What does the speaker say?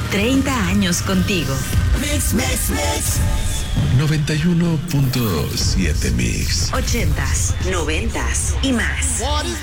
30 años contigo. Mix, mix, mix. 91.7 Mix. 80s, 90s y más.